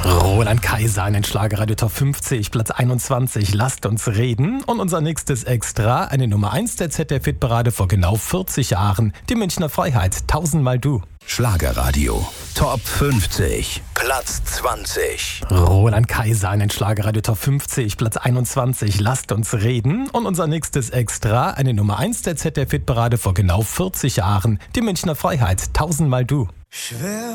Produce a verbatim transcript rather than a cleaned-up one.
Roland Kaiser in den Schlagerradio Top fünfzig, Platz einundzwanzig, lasst uns reden. Und unser nächstes Extra, eine Nummer eins der Z D F-Hitparade vor genau vierzig Jahren, die Münchner Freiheit, tausendmal du. Schlagerradio Top fünfzig, Platz zwanzig. Roland Kaiser in den Schlagerradio Top fünfzig, Platz einundzwanzig, lasst uns reden. Und unser nächstes Extra, eine Nummer eins der Z D F-Hitparade vor genau vierzig Jahren, die Münchner Freiheit, tausendmal du. Schwer